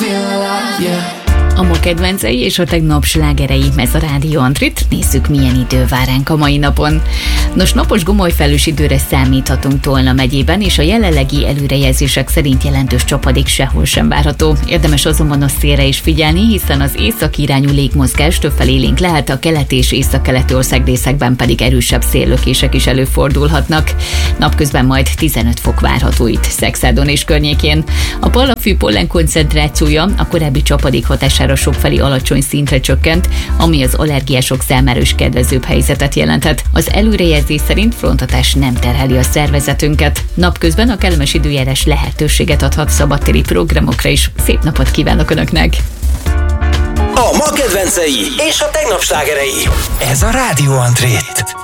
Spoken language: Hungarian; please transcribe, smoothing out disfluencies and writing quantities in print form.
A ma kedvencei és a tegnap slágerei, ez a Rádió Antrit. Nézzük, milyen idő vár ránk a mai napon. Nos, napos gomolyfelhős időre számíthatunk Tolna megyében, és a jelenlegi előrejelzések szerint jelentős csapadék sehol sem várható. Érdemes azonban a szélre is figyelni, hiszen az északi irányú légmozgás többfelé élénk lehet, a keleti és északkeleti országrészekben pedig erősebb széllökések is előfordulhatnak. Napközben majd 15 fok várható itt Szexádon és környékén. A pallapfű pollen koncentrációja a korábbi csapadék hatására sokfelé alacsony szintre csökkent, ami az allergiások számára is kedvezőbb helyzetet jelenthet. Az előrejelzés szerint fronthatás nem terheli a szervezetünket. Napközben a kellemes időjárás lehetőséget adhat szabadtéri programokra is. Szép napot kívánok Önöknek! A ma kedvencei és a tegnap slágerei. Ez a Rádió Antrit.